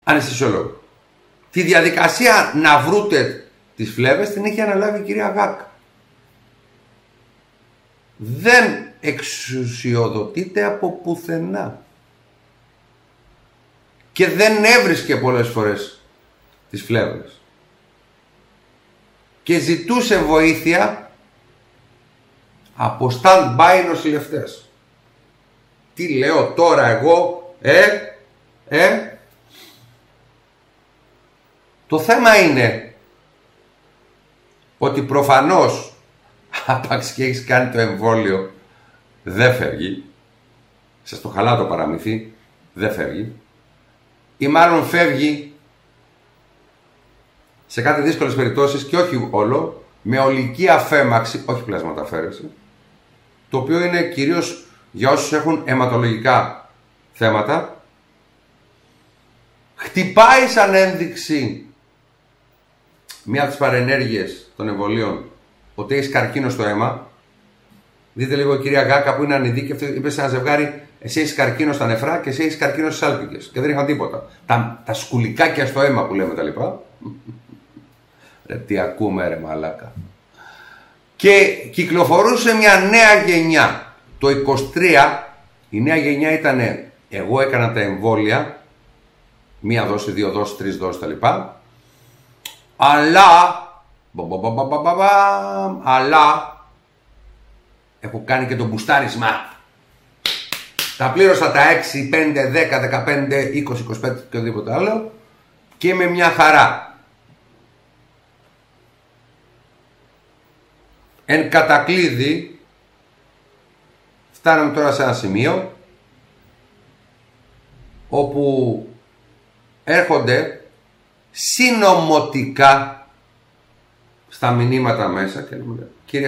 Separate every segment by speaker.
Speaker 1: αναισθησιολόγο. Τη διαδικασία να βρούνε τις φλέβες την έχει αναλάβει η κυρία Γάκα. Δεν εξουσιοδοτείται από πουθενά. Και δεν έβρισκε πολλές φορές τις φλέβες. Και ζητούσε βοήθεια από stand-by νοσηλευτές. Τι λέω τώρα εγώ, Το θέμα είναι ότι προφανώς άπαξ και έχεις κάνει το εμβόλιο δεν φεύγει. Σας το χαλά το παραμύθι, δεν φεύγει. Ή μάλλον φεύγει σε κάτι δύσκολες περιπτώσεις και όχι όλο, με ολική αφέμαξη, όχι πλασματαφέρεση, το οποίο είναι κυρίως για όσους έχουν αιματολογικά θέματα. Χτυπάει σαν ένδειξη μία από τις παρενέργειες των εμβολίων ότι έχεις καρκίνο στο αίμα. Δείτε λίγο η κυρία Γάκα που είναι ανειδίκευτη, είπε σε ένα ζευγάρι: εσύ έχεις καρκίνο στα νεφρά και εσύ έχεις καρκίνο στις άλπικες. Και δεν είχαν τίποτα. Τα σκουλικάκια στο αίμα που λέμε τα λοιπά. Ρε τι ακούμε ρε μαλάκα. Και κυκλοφορούσε μια νέα γενιά. Το 23 η νέα γενιά ήταν: εγώ έκανα τα εμβόλια, μία δόση, δύο δόσεις, τρεις δόσεις τα λοιπά. Αλλά έχω κάνει και το μπουστάρισμα. Τα πλήρωσα τα 6, 5, 10, 15, 20, 25 και οτιδήποτε άλλο και με μια χαρά. Εν κατακλείδη φτάνουμε τώρα σε ένα σημείο όπου έρχονται συνωμοτικά στα μηνύματα μέσα και λέμε: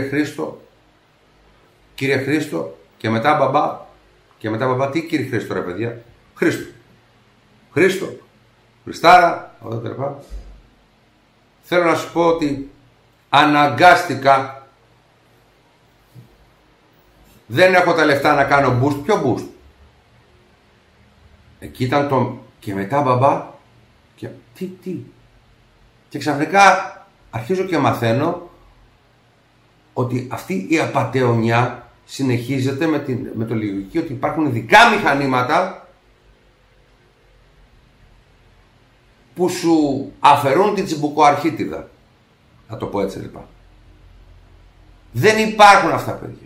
Speaker 1: Κύριε Χρήστο και μετά μπαμπά, τι κύριε Χρήστο ρε παιδιά? Χρήστο, Χριστάρα, θέλω να σου πω ότι αναγκάστηκα, δεν έχω τα λεφτά να κάνω boost. Ποιο boost? Εκεί ήταν το και μετά μπαμπά και τι. Και ξαφνικά αρχίζω και μαθαίνω ότι αυτή η απατεωνιά συνεχίζεται με το λογική ότι υπάρχουν ειδικά μηχανήματα που σου αφαιρούν την τσιμπουκοαρχίτιδα. Να το πω έτσι λοιπόν. Δεν υπάρχουν αυτά παιδιά.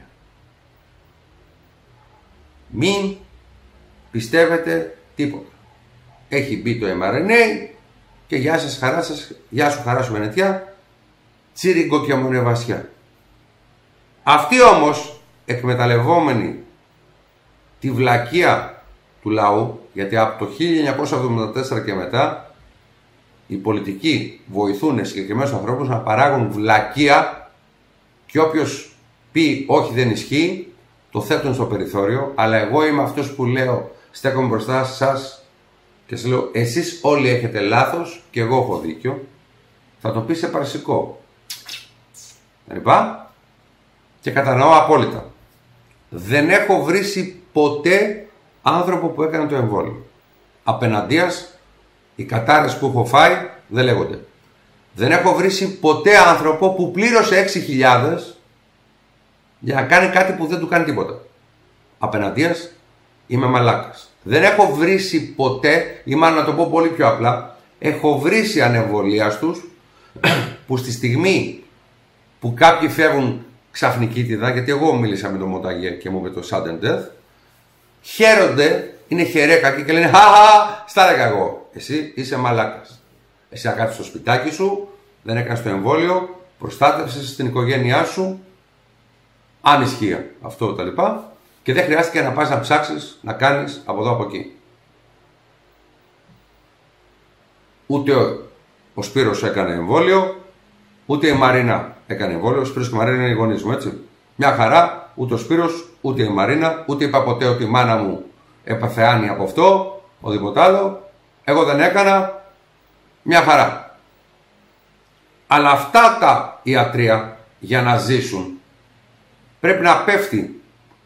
Speaker 1: Μην πιστεύετε τίποτα. Έχει μπει το mRNA και γεια σας χαρά σας, γεια σου χαρά σου Βενετιά, τσίριγκο και μονεβασιά. Αυτοί όμως εκμεταλλευόμενοι τη βλακεία του λαού, γιατί από το 1974 και μετά οι πολιτικοί βοηθούν συγκεκριμένους ανθρώπους να παράγουν βλακεία και όποιος πει όχι δεν ισχύει το θέτουν στο περιθώριο, αλλά εγώ είμαι αυτός που λέω, στέκομαι μπροστά σας και σας λέω εσείς όλοι έχετε λάθος και εγώ έχω δίκιο. Θα το πει σε παρσικό. Λοιπόν, και κατανοώ απόλυτα. Δεν έχω βρήσει ποτέ άνθρωπο που έκανε το εμβόλιο. Απέναντίας, οι κατάρες που έχω φάει δεν λέγονται. Δεν έχω βρήσει ποτέ άνθρωπο που πλήρωσε 6.000 για να κάνει κάτι που δεν του κάνει τίποτα. Απέναντίας, είμαι μαλάκας. Δεν έχω βρήσει ποτέ, ή μάλλον να το πω πολύ πιο απλά, έχω βρήσει ανεμβολίαστους που στη στιγμή που κάποιοι φεύγουν ξαφνικήτιδα, γιατί εγώ μίλησα με τον Μονταγέ και μου είπε το sudden death, χαίρονται, είναι χερέκακοι και λένε χαχα, στα έλεγα εγώ. Εσύ είσαι μαλάκας. Εσύ ακάθεσαι στο σπιτάκι σου, δεν έκανες το εμβόλιο, προστάτευσες την οικογένειά σου, ανισχύα αυτό τα λοιπά, και δεν χρειάστηκε να πας να ψάξεις, να κάνεις από εδώ από εκεί. Ούτε ο Σπύρος έκανε εμβόλιο, ούτε η Μαρίνα έκανε εμβόλιο. Ο Σπύρος και η Μαρίνα είναι οι γονείς μου, έτσι. Μια χαρά, ούτε ο Σπύρος, ούτε η Μαρίνα, ούτε είπα ποτέ ότι η μάνα μου έπαθε άνοια από αυτό, οτιδήποτε άλλο. Εγώ δεν έκανα, μια χαρά. Αλλά αυτά τα ιατρεία για να ζήσουν πρέπει να πέφτει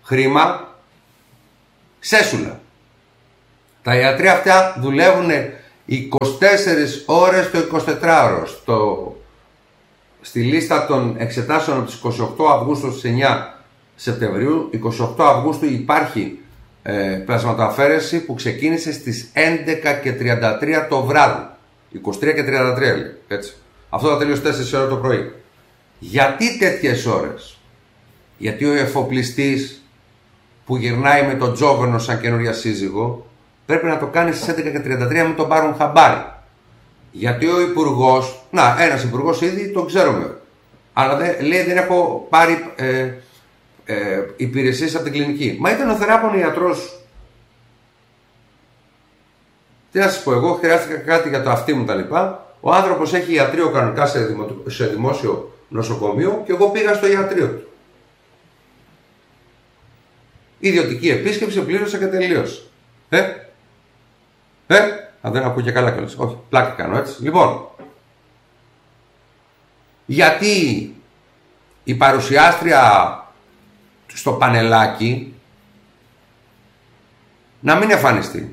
Speaker 1: χρήμα ξέσουλα. Τα ιατρεία αυτά δουλεύουν 24 ώρες το 24ωρο. Στη λίστα των εξετάσεων από τις 28 Αυγούστου στις 9 Σεπτεμβρίου, 28 Αυγούστου υπάρχει πλασματοαφαίρεση που ξεκίνησε στις 11:33 το βράδυ. 23:33 λέει, έτσι. Αυτό θα τελείωσε 4 ώρες το πρωί. Γιατί τέτοιες ώρες? Γιατί ο εφοπλιστής που γυρνάει με τον τζόβενο σαν καινούρια σύζυγο πρέπει να το κάνει στις 11:33 μην τον πάρουν χαμπάρι. Γιατί ο υπουργός, ένας υπουργός ήδη τον ξέρουμε, αλλά λέει δεν έχω πάρει υπηρεσίες από την κλινική. Μα ήταν ο θεράπων ιατρός. Τι να σας πω, εγώ χρειάστηκα κάτι για το αυτί μου τα λοιπά. Ο άνθρωπος έχει ιατρείο κανονικά σε δημόσιο νοσοκομείο και εγώ πήγα στο ιατρείο του. Ιδιωτική επίσκεψη, πλήρωσα και τελείωσε. Αν δεν ακούω και καλά κιόλας. Όχι, πλάκα κάνω έτσι. Λοιπόν, γιατί η παρουσιάστρια στο πανελάκι να μην εμφανιστεί?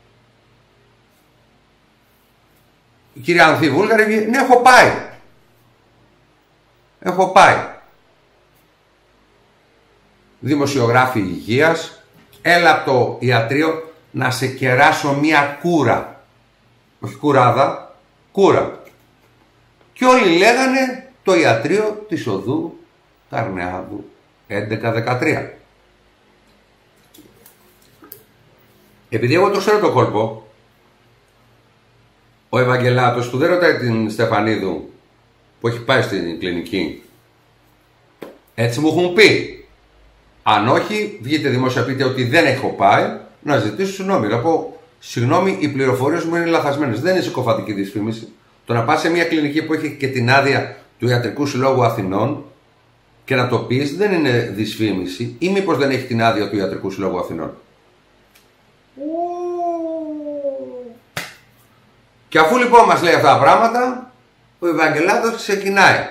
Speaker 1: Η κυρία Ανθή Βούλγαρη, ναι, έχω πάει. Δημοσιογράφοι υγείας, έλα από το ιατρείο να σε κεράσω μία κούρα. Όχι κουράδα, κούρα. Και όλοι λέγανε το ιατρείο της οδού Καρνεάδου 11-13. Επειδή εγώ το ξέρω το κόλπο, ο Ευαγγελάτος που δεν ρωτάει την Στεφανίδου που έχει πάει στην κλινική, έτσι μου έχουν πει. Αν όχι, βγείτε δημόσια πείτε ότι δεν έχω πάει, να ζητήσω συγγνώμη. Να πω, συγγνώμη, οι πληροφορίες μου είναι λαθασμένες. Δεν είναι συκοφαντική δυσφήμιση. Το να πας σε μια κλινική που έχει και την άδεια του Ιατρικού Συλλόγου Αθηνών και να το πεις δεν είναι δυσφήμιση, ή μήπως δεν έχει την άδεια του Ιατρικού Συλλόγου Αθηνών? Και αφού λοιπόν μας λέει αυτά τα πράγματα, ο Ευαγγελάτος ξεκινάει.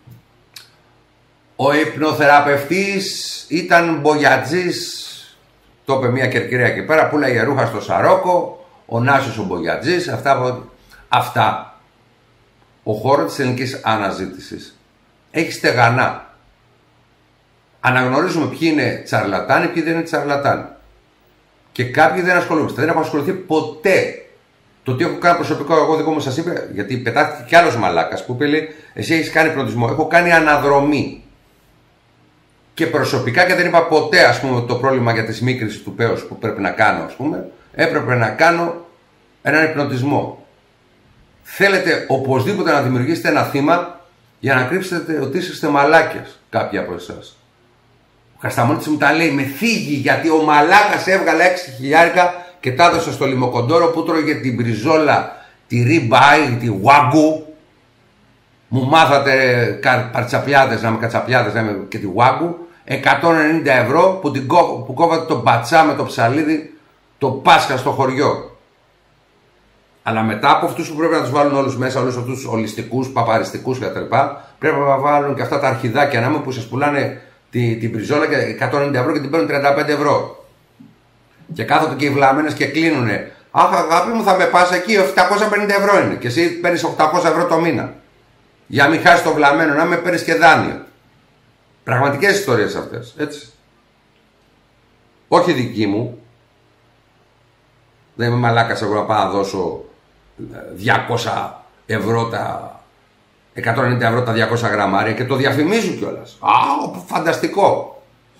Speaker 1: Ο υπνοθεραπευτής ήταν μπογιατζής, το είπε μια κερκυρία εκεί πέρα, πουλάγε ρούχα στο Σαρόκο, ο Νάσος ο μπογιατζής, αυτά. Ο χώρος της ελληνικής αναζήτησης έχει στεγανά. Αναγνωρίζουμε ποιοι είναι τσαρλατάνοι, ποιοι δεν είναι τσαρλατάνοι. Και κάποιοι δεν ασχολούμαστε. Δεν έχω ασχοληθεί ποτέ. Το τι έχω κάνει προσωπικό, εγώ δικό μου σας είπε, γιατί πετάχτηκε κι άλλος μαλάκας που είπε, λέει, εσύ έχεις κάνει υπνοτισμό. Έχω κάνει αναδρομή. Και προσωπικά, και δεν είπα ποτέ, ας πούμε, το πρόβλημα για τη σμίκριση του πέος που πρέπει να κάνω, ας πούμε, έπρεπε να κάνω έναν υπνοτισμό. Θέλετε οπωσδήποτε να δημιουργήσετε ένα θύμα για να κρύψετε ότι είστε μαλάκες, κάποιοι από εσάς. Ο Κασταμονίτης μου τα λέει με θίγει, γιατί ο μαλάκας έβγαλε 6.000 και τα έδωσε στο λιμοκοντόρο που τρώγε την μπριζόλα, τη ριμπάι, τη βάγκου. Μου μάθατε παρτσαπιάδες, να είμαι κατσαπιάδες, να είμαι και τη βάγκου. 190 ευρώ που κόβατε τον πατσά με το ψαλίδι το Πάσχα στο χωριό. Αλλά μετά από αυτούς που πρέπει να τους βάλουν όλους μέσα, όλους αυτούς τους ολιστικούς, παπαριστικούς κτλ., πρέπει να βάλουν και αυτά τα αρχιδάκια να που σας πουλάνε την μπριζόλα και 190 ευρώ και την παίρνουν 35 ευρώ. Και κάθονται και οι βλαμμένες και κλείνουνε. Αχ, αγάπη μου, θα με πας εκεί, 750 ευρώ είναι. Και εσύ παίρνεις 800 ευρώ το μήνα. Για να μην χάσεις το βλαμμένο, να με παίρνεις και δάνειο. Πραγματικές ιστορίες αυτές, έτσι. Όχι δική μου. Δεν είμαι μαλάκας εγώ να πάω να δώσω 200 ευρώ τα 190 ευρώ τα 200 γραμμάρια και το διαφημίζουν κιόλας. Φανταστικό.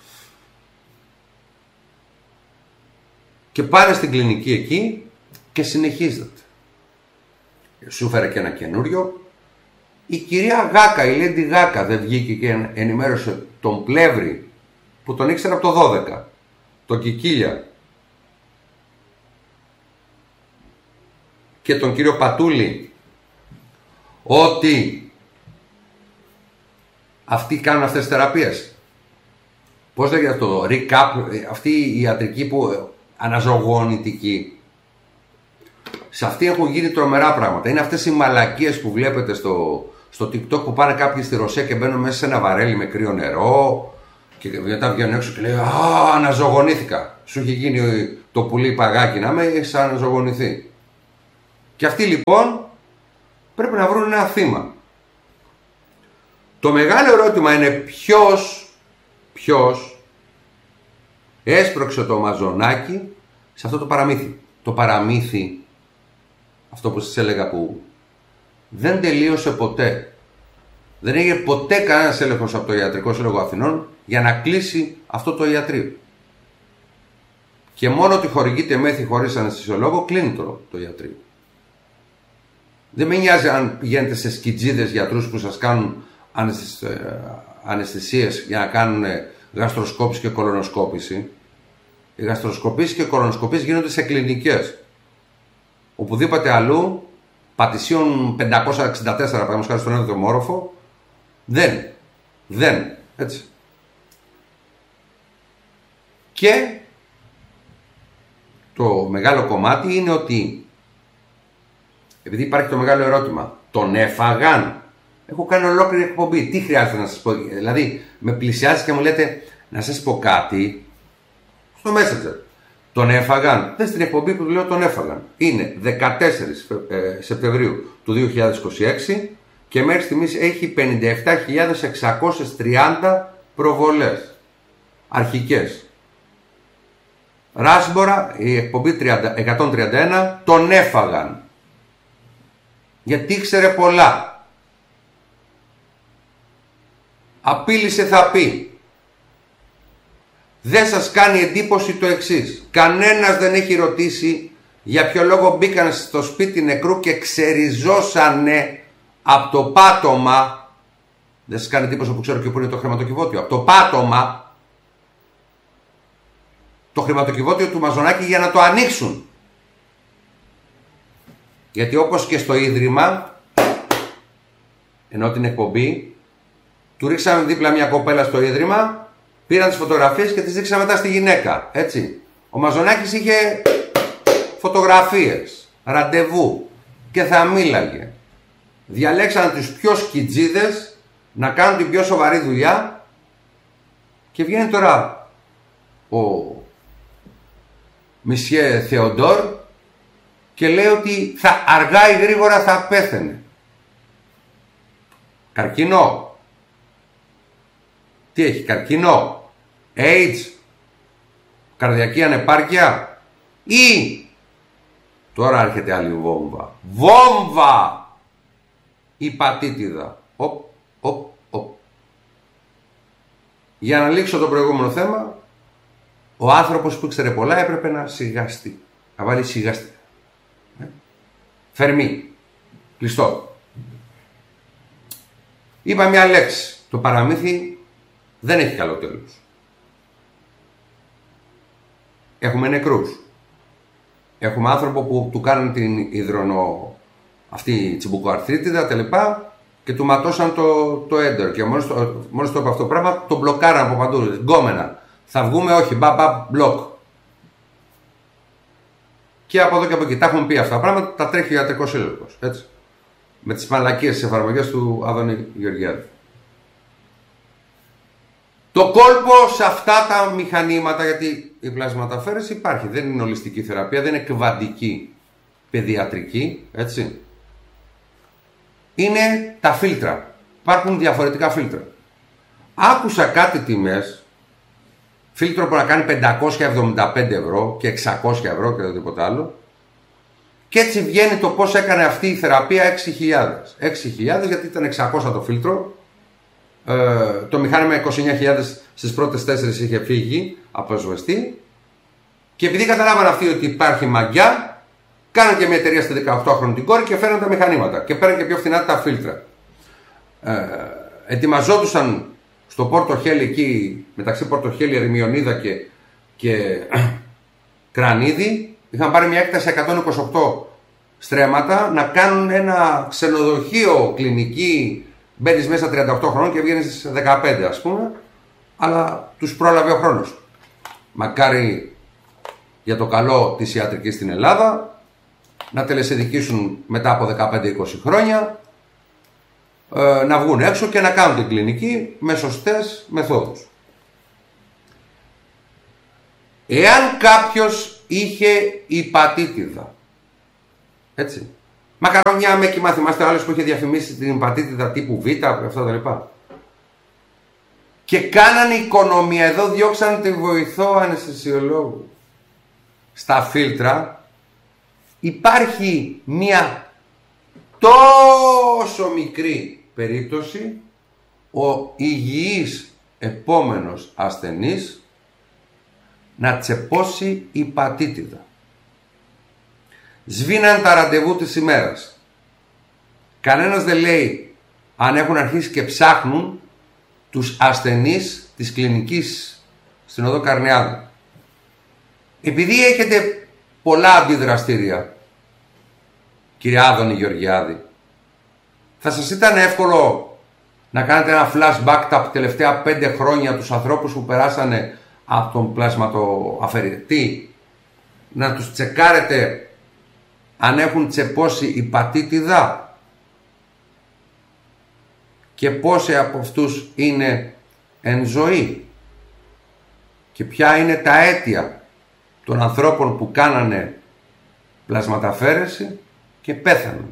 Speaker 1: Και πάνε στην κλινική εκεί και συνεχίζεται. Σου φέρε και ένα καινούριο. Η κυρία Γάκα, η Λέντι Γάκα, δεν βγήκε και ενημέρωσε τον Πλεύρη που τον ήξερα από το 12, τον Κικίλια, και τον κύριο Πατούλη, ότι αυτοί κάνουν αυτές τις θεραπείες. Πώς λέγεται αυτό, recap, αυτή η ιατρική που αναζωογονητική. Σε αυτή έχουν γίνει τρομερά πράγματα. Είναι αυτές οι μαλακίες που βλέπετε στο TikTok που πάνε κάποιοι στη Ρωσία και μπαίνουν μέσα σε ένα βαρέλι με κρύο νερό και μετά βγαίνουν έξω και λέει αναζωογονήθηκα. Σου έχει γίνει το πουλί παγάκι να με, έχεις αναζωογονηθεί. Και αυτοί λοιπόν πρέπει να βρουν ένα θύμα. Το μεγάλο ερώτημα είναι ποιος έσπρωξε το μαζονάκι σε αυτό το παραμύθι. Το παραμύθι, αυτό που σας έλεγα, που δεν τελείωσε ποτέ. Δεν έγινε ποτέ κανένας έλεγχος από το Ιατρικό Σύλλογο Αθηνών για να κλείσει αυτό το ιατρείο. Και μόνο ότι χορηγείται μέθη χωρίς αναισθησιολόγο, κλείνει το ιατρείο. Δεν με νοιάζει αν πηγαίνετε σε σκιτζίδες γιατρούς που σας κάνουν αναισθησίες για να κάνουν γαστροσκόπηση και κολονοσκόπηση. Οι γαστροσκοπήσεις και οι κολονοσκοπήσεις γίνονται σε κλινικές. Οπουδήποτε αλλού, Πατησίων 564, παραδείγματος χάρη στον 7ο όροφο, δεν, έτσι. Και το μεγάλο κομμάτι είναι ότι, επειδή υπάρχει το μεγάλο ερώτημα, τον έφαγαν. Έχω κάνει ολόκληρη εκπομπή. Τι χρειάζεται να σας πω? Δηλαδή, με πλησιάζεις και μου λέτε να σας πω κάτι στο Messenger. Τον έφαγαν. Δεν στην εκπομπή που λέω τον έφαγαν. Είναι 14 Σεπτεμβρίου του 2026 και μέχρι στιγμής έχει 57.630 προβολές. Αρχικές. Ράσμπορα, η εκπομπή 131, τον έφαγαν. Γιατί ήξερε πολλά. Απείλησε θα πει. Δεν σας κάνει εντύπωση το εξής? Κανένας δεν έχει ρωτήσει για ποιο λόγο μπήκαν στο σπίτι νεκρού και ξεριζώσανε από το πάτωμα. Δεν σας κάνει εντύπωση που ξέρω και που είναι το χρηματοκιβώτιο? Από το πάτωμα το χρηματοκιβώτιο του μαζονάκι για να το ανοίξουν. Γιατί όπως και στο Ίδρυμα, ενώ την εκπομπή, του ρίξαμε δίπλα μια κοπέλα στο Ίδρυμα, πήραν τις φωτογραφίες και τις δείξαμε μετά στη γυναίκα, έτσι. Ο Μαζονάκης είχε φωτογραφίες, ραντεβού και θα μίλαγε. Διαλέξαν τους πιο σκιτζίδες να κάνουν την πιο σοβαρή δουλειά και βγαίνει τώρα ο Μισιέ Θεοντόρ και λέει ότι θα αργά ή γρήγορα θα πέθαινε. Καρκίνο. Τι έχει? Καρκίνο, AIDS, καρδιακή ανεπάρκεια ή τώρα έρχεται άλλη βόμβα, υπατήτηδα. Για να λήξω το προηγούμενο θέμα, ο άνθρωπος που ήξερε πολλά έπρεπε να σιγαστεί, να βάλει σιγαστή. Φερμή, κλειστό. Είπα μια λέξη, το παραμύθι δεν έχει καλό τέλος. Έχουμε νεκρούς. Έχουμε άνθρωπο που του κάνουν την αυτή τσιμπουκοαρθρίτιδα τελεπά και του ματώσαν το έντερ. Και μόλις το είπε αυτό το πράγμα, το μπλοκάραν από παντού. Γκόμενα. Θα βγούμε, όχι, μπλοκ. Και από εδώ και από εκεί. Τα έχουμε πει αυτά τα πράγματα, τα τρέχει ο Ιατρικός Σύλλογος. Έτσι. Με τις μαλακίες της εφαρμογές του Άδωνη Γεωργιάδη. Το κόλπο σε αυτά τα μηχανήματα, γιατί η πλασματαφέρεση υπάρχει, δεν είναι ολιστική θεραπεία, δεν είναι κβαντική παιδιατρική, έτσι. Είναι τα φίλτρα. Υπάρχουν διαφορετικά φίλτρα. Άκουσα κάτι τιμές, φίλτρο που να κάνει 575 ευρώ και 600 ευρώ και τίποτα άλλο, και έτσι βγαίνει το πώς έκανε αυτή η θεραπεία 6.000. 6.000 γιατί ήταν 600 το φίλτρο. Το μηχάνημα 29.000 στις πρώτες 4 είχε φύγει, αποσβεστεί, και επειδή καταλάβανε αυτοί ότι υπάρχει μαγιά, κάναν και μια εταιρεία στη 18χρονη την κόρη και φέραν τα μηχανήματα και πέραν και πιο φθηνά τα φίλτρα. Ετοιμαζόντουσαν στο Πόρτο Χέλη εκεί, μεταξύ Πόρτο Χέλη, Ερμιονίδα και Κρανίδη, είχαν πάρει μια έκταση 128 στρέμματα να κάνουν ένα ξενοδοχείο κλινική. Μπαίνεις μέσα 38 χρόνων και βγαίνεις 15, ας πούμε, αλλά τους πρόλαβε ο χρόνος. Μακάρι για το καλό της ιατρικής στην Ελλάδα να τελεσιδικήσουν μετά από 15-20 χρόνια, να βγουν έξω και να κάνουν την κλινική με σωστές μεθόδους. Εάν κάποιος είχε υπατήτηδα, έτσι, Μακαρονιά με κύμα, θυμάστε ο άλλος που είχε διαφημίσει την υπατήτηδα τύπου Β, αυτά τα λοιπά. Και κάνανε οικονομία, εδώ διώξαν τη βοηθό αναισθησιολόγου. Στα φίλτρα υπάρχει μία τόσο μικρή περίπτωση ο υγιής επόμενος ασθενής να τσεπώσει υπατήτηδα. Σβήναν τα ραντεβού της ημέρας. Κανένας δεν λέει αν έχουν αρχίσει και ψάχνουν τους ασθενείς της κλινικής στην οδό Καρνιάδου. Επειδή έχετε πολλά αντιδραστήρια, κύριε Άδωνη Γεωργιάδη, θα σας ήταν εύκολο να κάνετε ένα flashback τα τελευταία 5 χρόνια τους ανθρώπους που περάσανε από τον πλασματοαφαιρετή, να τους τσεκάρετε αν έχουν τσεπώσει υπατήτηδα και πόσοι από αυτούς είναι εν ζωή και ποια είναι τα αίτια των ανθρώπων που κάνανε πλασματαφαίρεση και πέθαναν.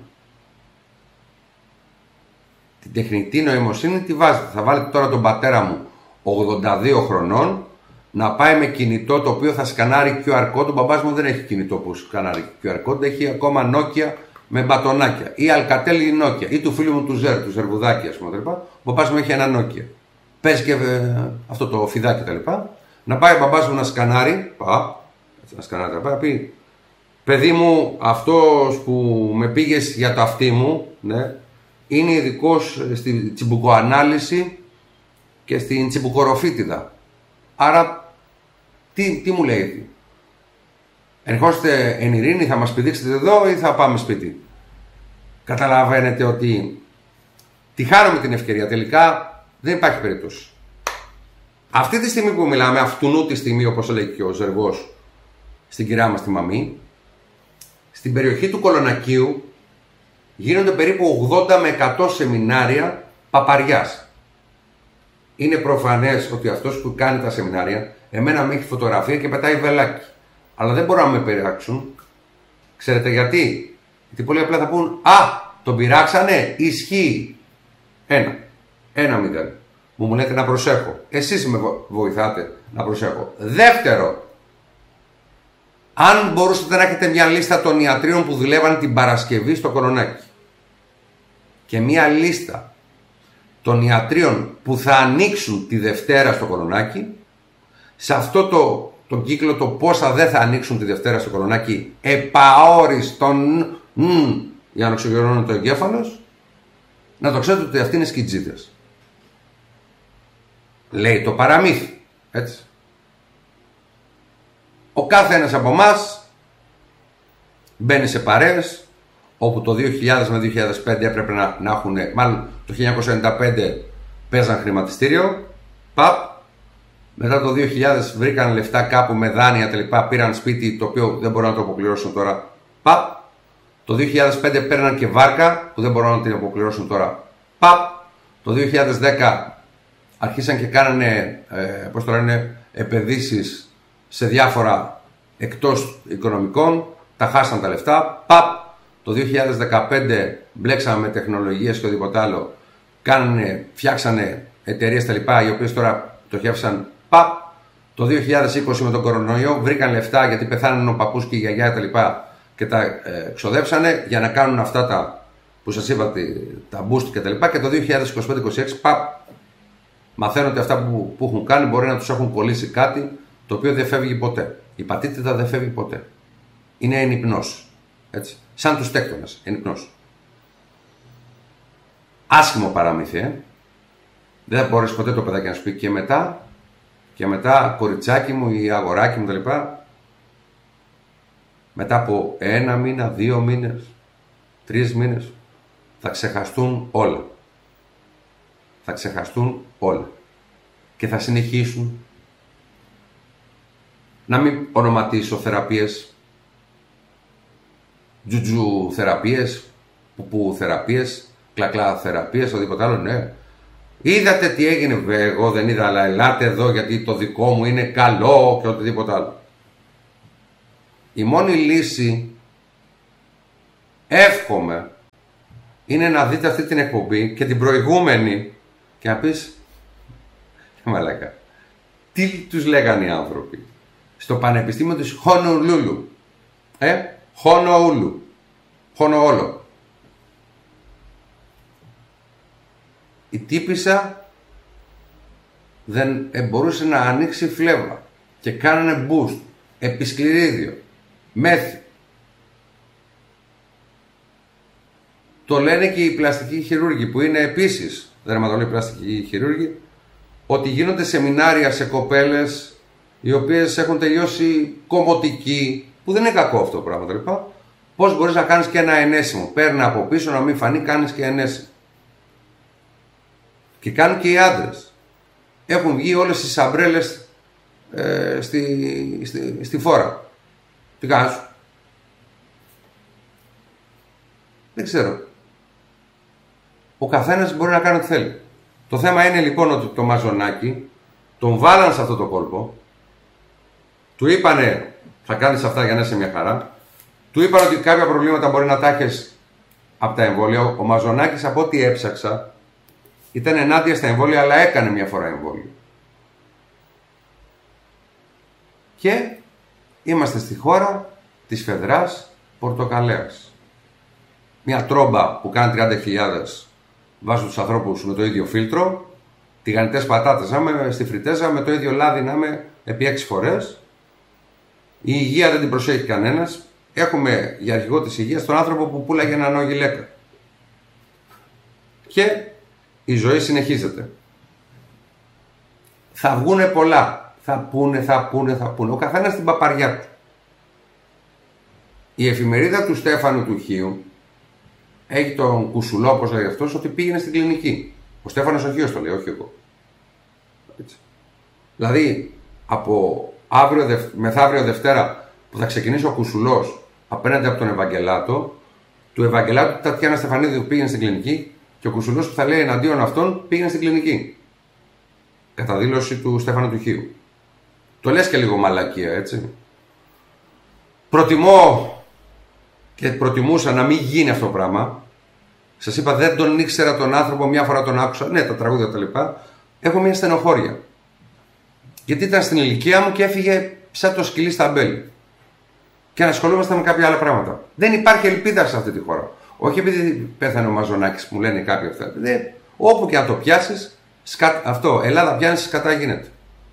Speaker 1: Την τεχνητή νοημοσύνη τη βάζετε. Θα βάλετε τώρα τον πατέρα μου 82 χρονών να πάει με κινητό το οποίο θα σκανάρει QR code. Ο μπαμπάς μου δεν έχει κινητό που σκανάρει QR code, έχει ακόμα Nokia με μπατονάκια ή Alcatel ή Nokia ή του φίλου μου του Ζερ, του Ζερβουδάκη, ας πούμε. Ο μπαμπάς μου έχει ένα Nokia. Παίζει και αυτό το φιδάκι τα λοιπά. Να πάει ο μπαμπάς μου να σκανάρει, να σκανάρει, να πει, παιδί μου, αυτός που με πήγες για το αυτί μου, ναι, είναι ειδικός στη τσιμπουκοανάλυση και στην τσιμπουκοροφίτιδα. Άρα, τι μου λέει, ερχόστε εν ειρήνη, θα μας πηδήξετε εδώ ή θα πάμε σπίτι? Καταλαβαίνετε ότι τη χάνουμε την ευκαιρία. Τελικά δεν υπάρχει περίπτωση. Αυτή τη στιγμή που μιλάμε, αυτουνού τη στιγμή, όπως λέει και ο Ζεργός στην κυρία μας τη Μαμή, στην περιοχή του Κολονακίου γίνονται περίπου 80 με 100 σεμινάρια παπαριάς. Είναι προφανές ότι αυτός που κάνει τα σεμινάρια, εμένα με έχει φωτογραφία και πετάει βελάκι. Αλλά δεν μπορούν να με πειράξουν. Ξέρετε γιατί? Γιατί πολύ απλά θα πούν, τον πειράξανε, ισχύει. 1-0. Μου λέτε να προσέχω. Εσείς με βοηθάτε να προσέχω. Δεύτερο, αν μπορούσατε να έχετε μια λίστα των ιατρίων που δουλεύαν την Παρασκευή στο Κολονάκι και μια λίστα των ιατρίων που θα ανοίξουν τη Δευτέρα στο Κολονάκι, σε αυτό τον κύκλο το πόσα δεν θα ανοίξουν τη Δευτέρα στο Κολονάκι επαόριστον για να οξυγονώνουν το εγκέφαλος, να το ξέρετε ότι αυτοί είναι σκιτζίδες. Λέει το παραμύθι, έτσι. Ο κάθε ένας από εμάς μπαίνει σε παρέες όπου το 2000 με 2005 έπρεπε να έχουν, μάλλον το 1995 παίζαν χρηματιστήριο, μετά το 2000 βρήκαν λεφτά κάπου με δάνεια τελικά, πήραν σπίτι το οποίο δεν μπορούν να το αποπληρώσουν τώρα, το 2005 παίρναν και βάρκα που δεν μπορούν να την αποπληρώσουν τώρα, το 2010 αρχίσαν και κάνανε, επενδύσεις σε διάφορα εκτός οικονομικών, τα χάσαν τα λεφτά, το 2015 μπλέξαμε με τεχνολογίες και οτιδήποτε άλλο, φτιάξανε εταιρείες τα λοιπά, οι οποίες τώρα πτωχεύσαν, το 2020 με τον κορονοϊό βρήκαν λεφτά γιατί πεθάνανε ο παππούς και η γιαγιά τα λοιπά και τα ξοδέψανε για να κάνουν αυτά τα που σας είπα, τα boost και τα λοιπά, και το 2025-26 μαθαίνουν ότι αυτά που έχουν κάνει μπορεί να τους έχουν κολλήσει κάτι το οποίο δεν φεύγει ποτέ. Η πατήτηδα δεν φεύγει ποτέ. Είναι εν υπνώση. Έτσι. Σαν τους τέκτονες. Εν υπνώση. Άσχημο παραμύθι, Δεν θα μπορέσει ποτέ το παιδάκι να σου πει και μετά κοριτσάκι μου ή αγοράκι μου κλπ. Μετά από 1 μήνα, 2 μήνες, 3 μήνες θα ξεχαστούν όλα. Θα ξεχαστούν όλα. Και θα συνεχίσουν να μην ονοματίσω θεραπείες, τζουτζου θεραπείες, πουπού θεραπείες, κλακλά θεραπείες, οτιδήποτε άλλο, ναι. Είδατε τι έγινε, εγώ δεν είδα, αλλά ελάτε εδώ γιατί το δικό μου είναι καλό και οτιδήποτε άλλο. Η μόνη λύση εύχομαι είναι να δείτε αυτή την εκπομπή και την προηγούμενη και να πεις μαλάκα, τι τους λέγανε οι άνθρωποι στο Πανεπιστήμιο της Χονολούλου, Χονοόλο. Η τύπισσα δεν μπορούσε να ανοίξει φλέβα και κάνανε boost, επισκληρίδιο, μέθη. Το λένε και οι πλαστικοί χειρούργοι που είναι επίσης δερματολόγοι πλαστικοί χειρούργοι, ότι γίνονται σεμινάρια σε κοπέλες οι οποίες έχουν τελειώσει κομμωτική, που δεν είναι κακό αυτό το πράγμα λοιπά. Πώς μπορείς να κάνεις και ένα ενέσιμο. Παίρνει από πίσω να μην φανεί, κάνεις και ενέσιμο. Και κάνουν και οι άντρες. Έχουν βγει όλες τις αμπρέλες στη φόρα. Τι κάνεις? Δεν ξέρω. Ο καθένας μπορεί να κάνει ό,τι θέλει. Το θέμα είναι λοιπόν ότι το Μαζονάκι τον βάλαν σε αυτό το κόλπο. Του είπανε θα κάνεις αυτά για να είσαι μια χαρά. Του είπαν ότι κάποια προβλήματα μπορεί να τα έχεις από τα εμβόλια. Ο Μαζονάκης, από ό,τι έψαξα, ήταν ενάντια στα εμβόλια, αλλά έκανε μια φορά εμβόλιο. Και είμαστε στη χώρα της φεδράς Πορτοκαλέας. Μια τρόμπα που κάνει 30.000 βάζουν τους ανθρώπους με το ίδιο φίλτρο, τηγανιτές πατάτες να είμαι στη φριτέζα, με το ίδιο λάδι να είμαι επί 6 φορές. Η υγεία δεν την προσέχει κανένας. Έχουμε για αρχηγό της υγείας τον άνθρωπο που πουλάγε ένα νόγιλέκα. Και η ζωή συνεχίζεται. Θα βγούνε πολλά. Θα πούνε. Ο καθένας την παπαριά του. Η εφημερίδα του Στέφανου του Χίου έχει τον Κουσουλό, όπως λέει αυτός, ότι πήγαινε στην κλινική. Ο Στέφανος ο Χίος το λέει, όχι εγώ. Έτσι. Δηλαδή, από μεθαύριο Δευτέρα που θα ξεκινήσει ο Κουσουλός απέναντι από τον Ευαγγελάτο, του Ευαγγελάτου Τατιάνα Στεφανίδη που πήγαινε στην κλινική και ο Κουσουλός που θα λέει εναντίον αυτών πήγαινε στην κλινική. Κατά δήλωση του Στέφανου του Χίου. Το λες και λίγο μαλακία, έτσι. Προτιμώ και προτιμούσα να μην γίνει αυτό το πράγμα. Σας είπα, δεν τον ήξερα τον άνθρωπο, μια φορά τον άκουσα. Ναι, τα τραγούδια τα λοιπά. Έχω μια στενοχώρια. Γιατί ήταν στην ηλικία μου και έφυγε σαν το σκυλί στα μπέλη. Και ανασχολούμαστε με κάποια άλλα πράγματα. Δεν υπάρχει ελπίδα σε αυτή τη χώρα. Όχι επειδή πέθανε ο Μαζονάκης που μου λένε κάποιοι αυτά. Όπου και αν το πιάσεις, αυτό, Ελλάδα πιάνεις, σκατά γίνεται.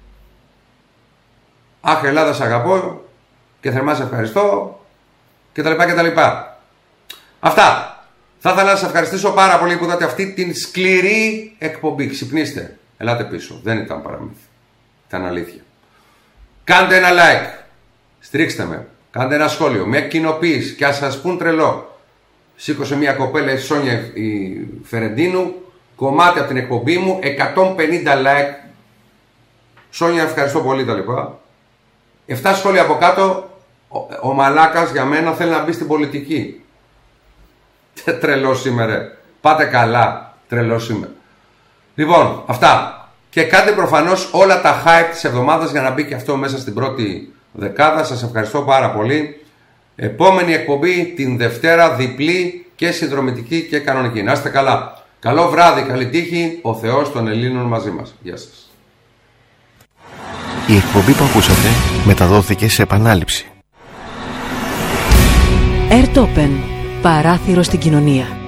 Speaker 1: Αχ, Ελλάδα, σ' αγαπώ και θερμά σε ευχαριστώ κτλ. Αυτά. Θα ήθελα να σας ευχαριστήσω πάρα πολύ που είδατε αυτή την σκληρή εκπομπή. Ξυπνήστε. Ελάτε πίσω. Δεν ήταν παραμύθι. Ήταν αλήθεια. Κάντε ένα like. Στηρίξτε με. Κάντε ένα σχόλιο. Μια κοινοποίηση. Και ας σας πούν τρελό. Σήκωσε μια κοπέλα η Σόνια η Φερεντίνου. Κομμάτι από την εκπομπή μου. 150 like. Σόνια, ευχαριστώ πολύ τα λοιπά. 7 σχόλια από κάτω. Ο μαλάκας για μένα θέλει να μπει στην πολιτική. Τρελός σήμερα. Πάτε καλά. Τρελός σήμερα. Λοιπόν, αυτά. Και κάντε προφανώς όλα τα hype της εβδομάδας για να μπει και αυτό μέσα στην πρώτη δεκάδα. Σας ευχαριστώ πάρα πολύ. Επόμενη εκπομπή την Δευτέρα, διπλή και συνδρομητική και κανονική. Να είστε καλά. Καλό βράδυ, καλή τύχη. Ο Θεός των Ελλήνων μαζί μας. Γεια σας.
Speaker 2: Η εκπομπή που ακούσατε μεταδόθηκε σε επανάληψη.
Speaker 3: Airtopen. Παράθυρο στην κοινωνία.